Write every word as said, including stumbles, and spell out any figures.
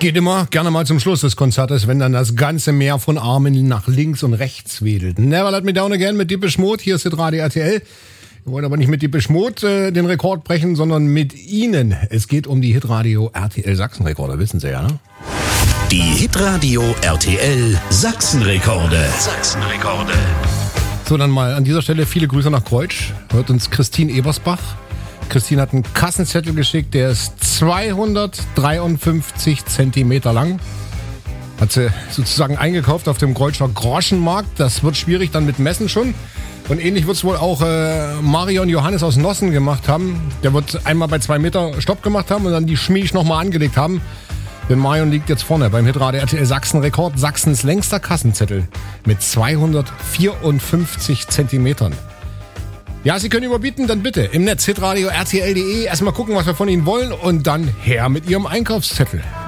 Geht immer gerne mal zum Schluss des Konzertes, wenn dann das ganze Meer von Armen nach links und rechts wedelt. Never Let Me Down Again mit Depeche Mode. Hier ist Hitradio R T L. Wir wollen aber nicht mit Depeche Mode äh, den Rekord brechen, sondern mit Ihnen. Es geht um die Hitradio R T L Sachsenrekorde, wissen Sie ja, ne? Die Hitradio R T L Sachsenrekorde. Sachsenrekorde. So, dann mal an dieser Stelle viele Grüße nach Kreutsch. Hört uns Christine Ebersbach. Christine hat einen Kassenzettel geschickt, der ist zweihundertdreiundfünfzig Zentimeter lang. Hat sie sozusagen eingekauft auf dem Kreutzer Groschenmarkt. Das wird schwierig dann mit Messen schon. Und ähnlich wird es wohl auch äh, Marion Johannes aus Nossen gemacht haben. Der wird einmal bei zwei Meter Stopp gemacht haben und dann die Schmiech nochmal angelegt haben. Denn Marion liegt jetzt vorne beim Hitradio R T L Sachsen-Rekord. Sachsens längster Kassenzettel mit zweihundertvierundfünfzig Zentimetern. Ja, Sie können überbieten, dann bitte im Netz hitradio R T L punkt de. Erstmal gucken, was wir von Ihnen wollen und dann her mit Ihrem Einkaufszettel.